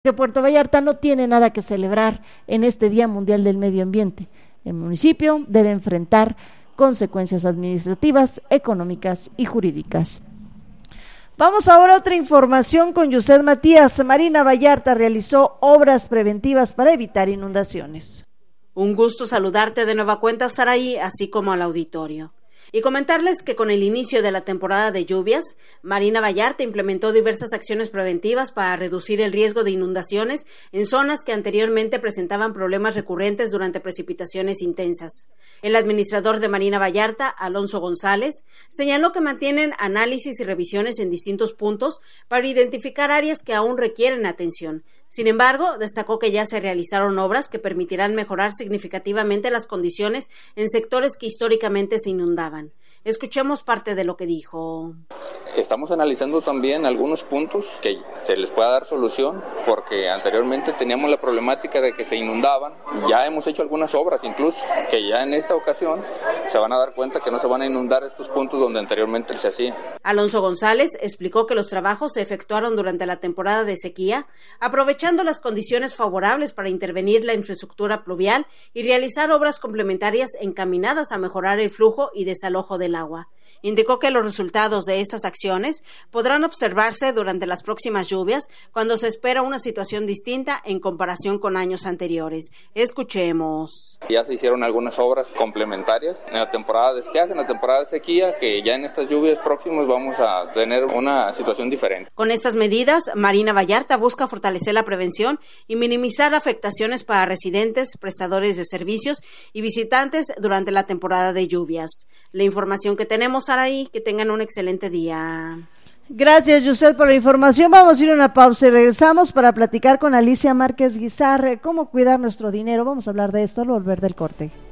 que Puerto Vallarta no tiene nada que celebrar en este Día Mundial del Medio Ambiente. El municipio debe enfrentar consecuencias administrativas, económicas y jurídicas. Vamos ahora a otra información con Yuset Matías. Marina Vallarta realizó obras preventivas para evitar inundaciones. Un gusto saludarte de nueva cuenta, Saraí, así como al auditorio. Y comentarles que con el inicio de la temporada de lluvias, Marina Vallarta implementó diversas acciones preventivas para reducir el riesgo de inundaciones en zonas que anteriormente presentaban problemas recurrentes durante precipitaciones intensas. El administrador de Marina Vallarta, Alonso González, señaló que mantienen análisis y revisiones en distintos puntos para identificar áreas que aún requieren atención. Sin embargo, destacó que ya se realizaron obras que permitirán mejorar significativamente las condiciones en sectores que históricamente se inundaban. Escuchemos parte de lo que dijo. Estamos analizando también algunos puntos que se les pueda dar solución, porque anteriormente teníamos la problemática de que se inundaban. Ya hemos hecho algunas obras, incluso, que ya en esta ocasión se van a dar cuenta que no se van a inundar estos puntos donde anteriormente se hacía. Alonso González explicó que los trabajos se efectuaron durante la temporada de sequía, aprovechando las condiciones favorables para intervenir la infraestructura pluvial y realizar obras complementarias encaminadas a mejorar el flujo y desalojo del agua. Indicó que los resultados de estas acciones podrán observarse durante las próximas lluvias, cuando se espera una situación distinta en comparación con años anteriores. Escuchemos. Ya se hicieron algunas obras complementarias en la temporada de estiaje, en la temporada de sequía, que ya en estas lluvias próximas vamos a tener una situación diferente. Con estas medidas, Marina Vallarta busca fortalecer la prevención y minimizar afectaciones para residentes, prestadores de servicios y visitantes durante la temporada de lluvias. La información que tenemos, Saraí, que tengan un excelente día. Gracias, Yuset, por la información. Vamos a ir a una pausa y regresamos para platicar con Alicia Márquez Guizar cómo cuidar nuestro dinero. Vamos a hablar de esto al volver del corte.